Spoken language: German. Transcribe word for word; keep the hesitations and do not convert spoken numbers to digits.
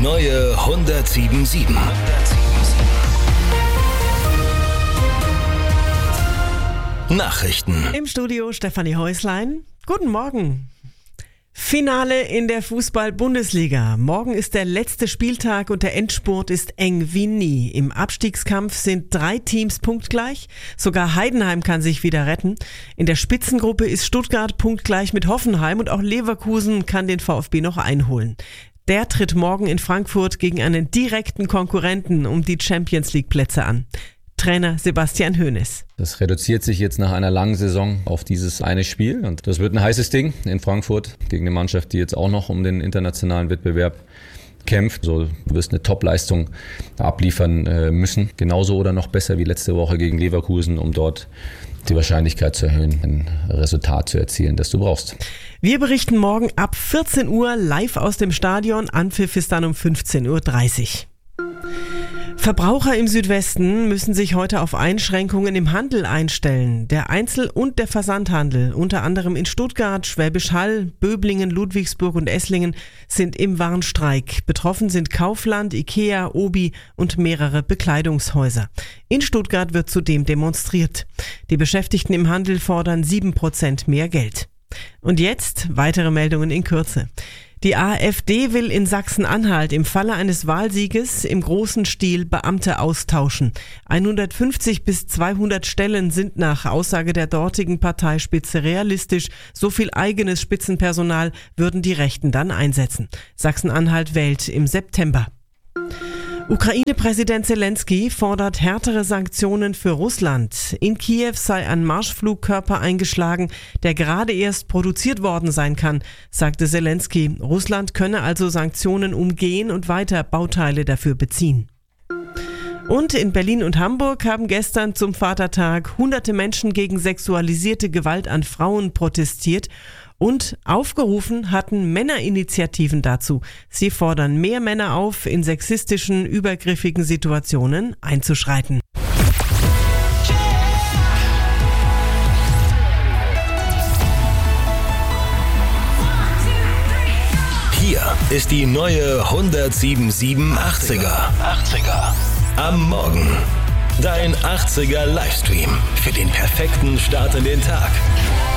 neue hundertsieben sieben. Nachrichten. Im Studio Stefanie Häuslein. Guten Morgen. Finale in der Fußball-Bundesliga. Morgen ist der letzte Spieltag und der Endspurt ist eng wie nie. Im Abstiegskampf sind drei Teams punktgleich. Sogar Heidenheim kann sich wieder retten. In der Spitzengruppe ist Stuttgart punktgleich mit Hoffenheim und auch Leverkusen kann den VfB noch einholen. Der tritt morgen in Frankfurt gegen einen direkten Konkurrenten um die Champions-League-Plätze an. Trainer Sebastian Hoeneß. Das reduziert sich jetzt nach einer langen Saison auf dieses eine Spiel und das wird ein heißes Ding in Frankfurt gegen eine Mannschaft, die jetzt auch noch um den internationalen Wettbewerb kämpft. So, du wirst eine Top-Leistung abliefern äh, müssen, genauso oder noch besser wie letzte Woche gegen Leverkusen, um dort die Wahrscheinlichkeit zu erhöhen, ein Resultat zu erzielen, das du brauchst. Wir berichten morgen ab vierzehn Uhr live aus dem Stadion. Anpfiff ist dann um fünfzehn Uhr dreißig. Verbraucher im Südwesten müssen sich heute auf Einschränkungen im Handel einstellen. Der Einzel- und der Versandhandel, unter anderem in Stuttgart, Schwäbisch Hall, Böblingen, Ludwigsburg und Esslingen, sind im Warnstreik. Betroffen sind Kaufland, Ikea, Obi und mehrere Bekleidungshäuser. In Stuttgart wird zudem demonstriert. Die Beschäftigten im Handel fordern sieben Prozent mehr Geld. Und jetzt weitere Meldungen in Kürze. Die AfD will in Sachsen-Anhalt im Falle eines Wahlsieges im großen Stil Beamte austauschen. hundertfünfzig bis zweihundert Stellen sind nach Aussage der dortigen Parteispitze realistisch. So viel eigenes Spitzenpersonal würden die Rechten dann einsetzen. Sachsen-Anhalt wählt im September. Ukraine-Präsident Zelensky fordert härtere Sanktionen für Russland. In Kiew sei ein Marschflugkörper eingeschlagen, der gerade erst produziert worden sein kann, sagte Zelensky. Russland könne also Sanktionen umgehen und weiter Bauteile dafür beziehen. Und in Berlin und Hamburg haben gestern zum Vatertag hunderte Menschen gegen sexualisierte Gewalt an Frauen protestiert und aufgerufen hatten Männerinitiativen dazu. Sie fordern mehr Männer auf, in sexistischen, übergriffigen Situationen einzuschreiten. Hier ist die neue hundertsieben sieben achtziger. Am Morgen. Dein achtziger Livestream für den perfekten Start in den Tag.